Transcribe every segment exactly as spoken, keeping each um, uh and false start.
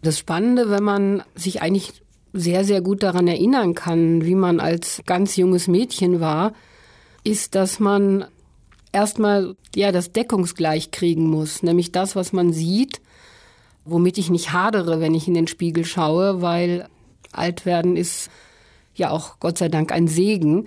Das Spannende, wenn man sich eigentlich sehr, sehr gut daran erinnern kann, wie man als ganz junges Mädchen war, ist, dass man erstmal ja das deckungsgleich kriegen muss, nämlich das, was man sieht, womit ich nicht hadere, wenn ich in den Spiegel schaue, weil alt werden ist ja auch Gott sei Dank ein Segen.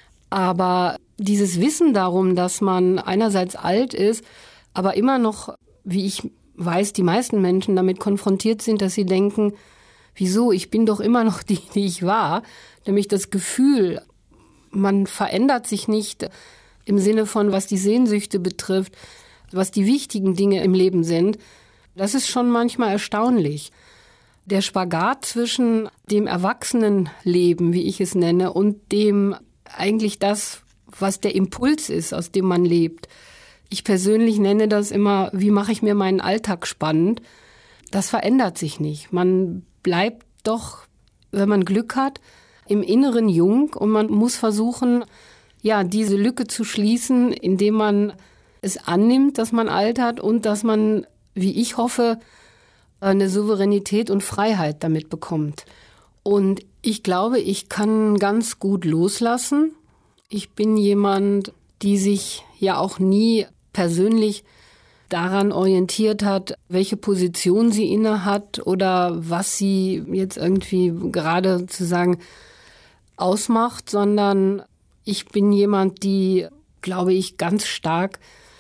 Aber dieses Wissen darum, dass man einerseits alt ist, aber immer noch, wie ich weiß, die meisten Menschen damit konfrontiert sind, dass sie denken, wieso, ich bin doch immer noch die, die ich war. Nämlich das Gefühl, man verändert sich nicht im Sinne von, was die Sehnsüchte betrifft, was die wichtigen Dinge im Leben sind. Das ist schon manchmal erstaunlich. Der Spagat zwischen dem Erwachsenenleben, wie ich es nenne, und dem eigentlich das, was der Impuls ist, aus dem man lebt. Ich persönlich nenne das immer, wie mache ich mir meinen Alltag spannend? Das verändert sich nicht. Man bleibt doch, wenn man Glück hat, im Inneren jung und man muss versuchen, ja, diese Lücke zu schließen, indem man es annimmt, dass man altert und dass man, wie ich hoffe, eine Souveränität und Freiheit damit bekommt. Und ich glaube, ich kann ganz gut loslassen. Ich bin jemand, die sich ja auch nie persönlich daran orientiert hat, welche Position sie inne hat oder was sie jetzt irgendwie gerade sozusagen ausmacht, sondern ich bin jemand, die, glaube ich, ganz stark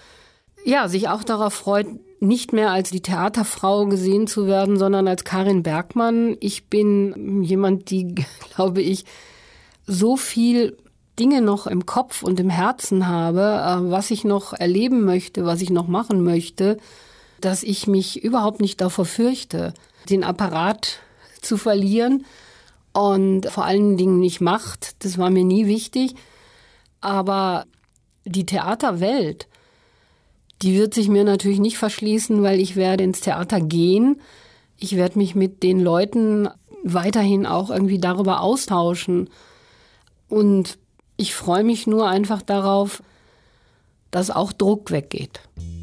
ja, sich auch darauf freut, nicht mehr als die Theaterfrau gesehen zu werden, sondern als Karin Bergmann. Ich bin jemand, die, glaube ich, so viel Dinge noch im Kopf und im Herzen habe, was ich noch erleben möchte, was ich noch machen möchte, dass ich mich überhaupt nicht davor fürchte, den Apparat zu verlieren und vor allen Dingen nicht Macht. Das war mir nie wichtig. Aber die Theaterwelt, die wird sich mir natürlich nicht verschließen, weil ich werde ins Theater gehen. Ich werde mich mit den Leuten weiterhin auch irgendwie darüber austauschen. Und ich freue mich nur einfach darauf, dass auch Druck weggeht.